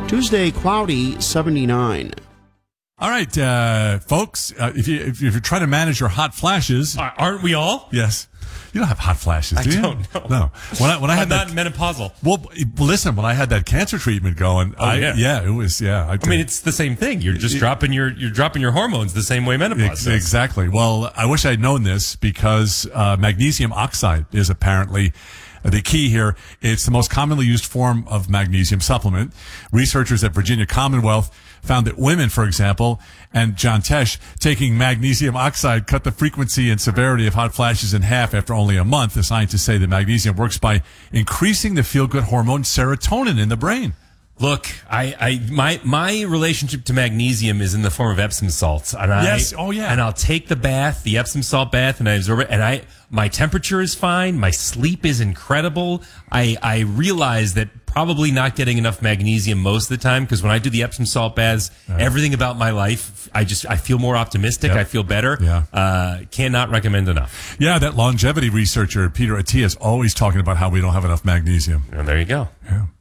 Tuesday, cloudy, 79. All right, folks, if you're trying to manage your hot flashes... Aren't we all? Yes. You don't have hot flashes, do you? I don't know. No. When I had I'm not menopausal. Well, listen, when I had that cancer treatment going, it was. I mean, it's the same thing. You're just dropping your hormones the same way menopause does. Exactly. Well, I wish I'd known this because magnesium oxide is apparently the key here. It's the most commonly used form of magnesium supplement. Researchers at Virginia Commonwealth found that women, for example, and John Tesh, taking magnesium oxide cut the frequency and severity of hot flashes in half after only a month. The scientists say that magnesium works by increasing the feel-good hormone serotonin in the brain. Look, my relationship to magnesium is in the form of Epsom salts. And and I'll take the bath, the Epsom salt bath, and I absorb it. And my temperature is fine. My sleep is incredible. I realize that probably not getting enough magnesium most of the time, because when I do the Epsom salt baths, everything about my life, I feel more optimistic. Yep. I feel better. Cannot recommend enough. Yeah, that longevity researcher, Peter Attia, is always talking about how we don't have enough magnesium. And there you go. Yeah.